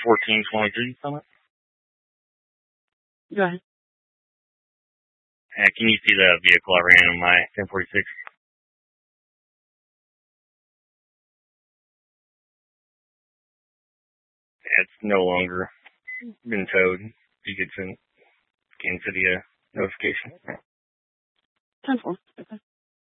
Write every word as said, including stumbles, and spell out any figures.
fourteen twenty-three Summit. Go ahead. Uh, can you see the vehicle I ran on my ten forty-six? It's no longer been towed. You could send Kansas City a notification. ten four. Okay.